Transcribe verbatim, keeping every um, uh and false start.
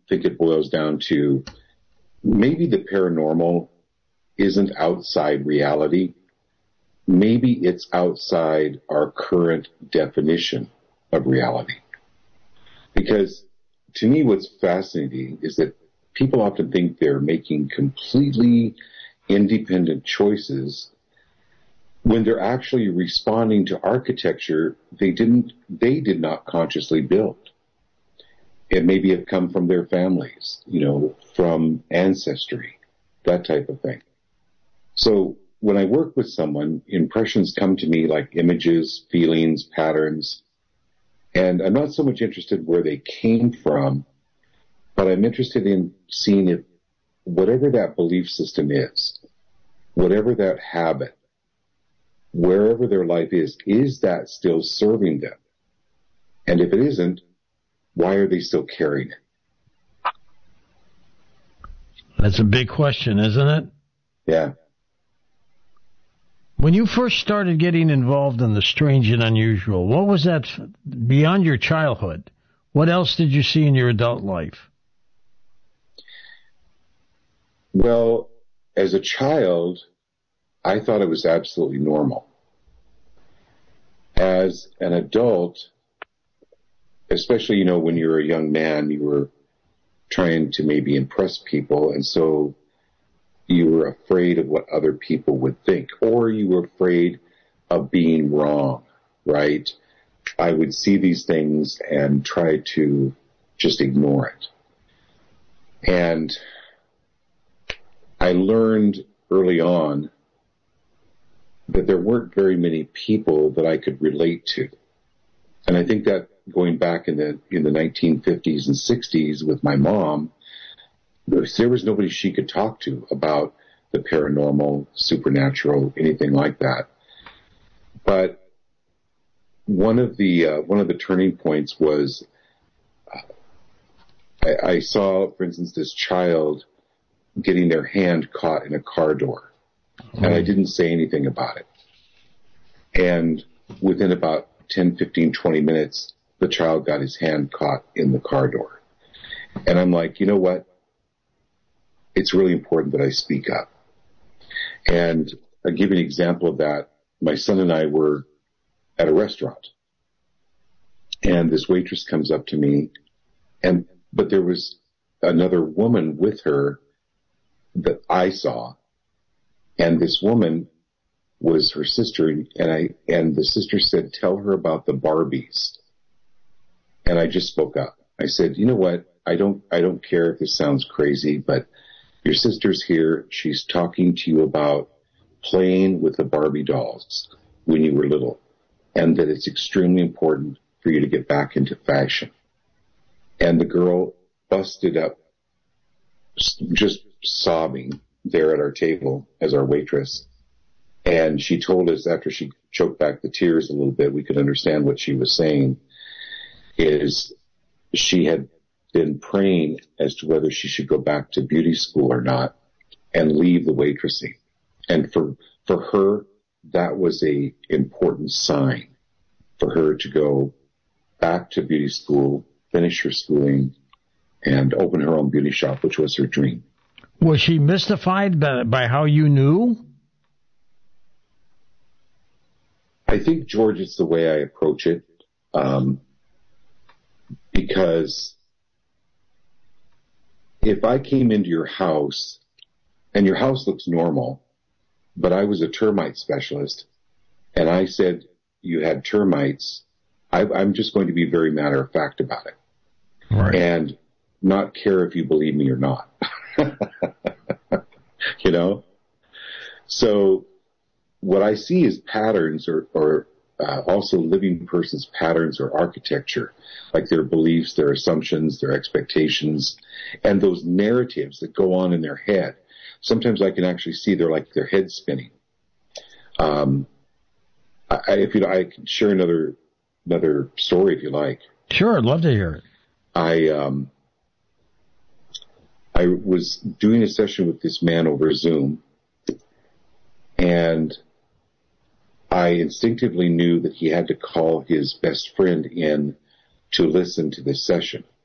think it boils down to maybe the paranormal isn't outside reality. Maybe it's outside our current definition of reality. Because to me, what's fascinating is that people often think they're making completely independent choices when they're actually responding to architecture they didn't, they did not consciously build. It maybe have come from their families, you know, from ancestry, that type of thing. So when I work with someone, impressions come to me like images, feelings, patterns, and I'm not so much interested where they came from, but I'm interested in seeing if whatever that belief system is, whatever that habit, wherever their life is, is that still serving them? And if it isn't, why are they still carrying it? That's a big question, isn't it? Yeah. When you first started getting involved in the strange and unusual, what was that beyond your childhood? What else did you see in your adult life? Well, as a child, I thought it was absolutely normal. As an adult, especially, you know, when you're a young man, you were trying to maybe impress people, and so you were afraid of what other people would think, or you were afraid of being wrong, right? I would see these things and try to just ignore it. And I learned early on that there weren't very many people that I could relate to. And I think that going back in the in the nineteen fifties and sixties with my mom, there was nobody she could talk to about the paranormal, supernatural, anything like that. But one of the uh, one of the turning points was uh, I, I saw, for instance, this child getting their hand caught in a car door, mm-hmm. and I didn't say anything about it. And within about ten, fifteen, twenty minutes, the child got his hand caught in the car door. And I'm like, you know what? It's really important that I speak up. And I'll give you an example of that. My son and I were at a restaurant, and this waitress comes up to me, and but there was another woman with her that I saw, and this woman was her sister, and I and the sister said, "Tell her about the Barbies." And I just spoke up. I said, "You know what? I don't I don't care if this sounds crazy, but your sister's here. She's talking to you about playing with the Barbie dolls when you were little, and that it's extremely important for you to get back into fashion." And the girl busted up, just sobbing there at our table as our waitress. And she told us, after she choked back the tears a little bit, we could understand what she was saying, is she had been praying as to whether she should go back to beauty school or not and leave the waitressing. And for, for her, that was a important sign for her to go back to beauty school, finish her schooling, and open her own beauty shop, which was her dream. Was she mystified by, by how you knew? I think, George, it's the way I approach it, um, because if I came into your house and your house looks normal, but I was a termite specialist and I said you had termites, I, I'm just going to be very matter of fact about it. Right. And not care if you believe me or not. You know? So what I see is patterns, or, or uh, also living persons' patterns or architecture, like their beliefs, their assumptions, their expectations, and those narratives that go on in their head. Sometimes I can actually see they're like their head spinning. Um, I, if you know, I can share another another story if you like. Sure, I'd love to hear it. I um, I was doing a session with this man over Zoom, and I instinctively knew that he had to call his best friend in to listen to this session.